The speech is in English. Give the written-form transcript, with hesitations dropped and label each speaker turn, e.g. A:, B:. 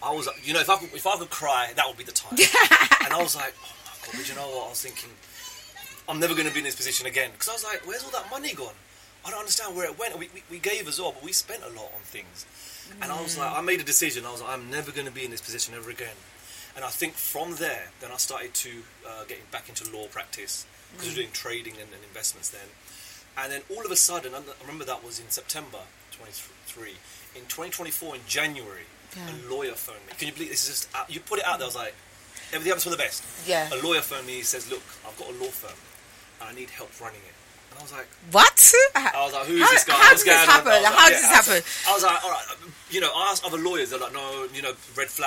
A: I was like, if I could cry, that would be the time. And I was like, oh my God, but you know what? I was thinking, I'm never going to be in this position again. Because I was like, where's all that money gone? I don't understand where it went. We gave as well, but we spent a lot on things. And I was like, I made a decision. I was like, I'm never going to be in this position ever again. And I think from there, then I started to getting back into law practice, because we were doing trading and investments then. And then all of a sudden, I remember that was in September 23. In 2024, in January, a lawyer phoned me. Can you believe this is just, you put it out there, I was like, everything happens for the best.
B: Yeah.
A: A lawyer phoned me, he says, look, I've got a law firm, and I need help running it. And I was like...
B: What?
A: I was like, who is this guy?
B: How did this happen? How did this happen?
A: I was like, all right, I asked other lawyers, they're like, no, red flag.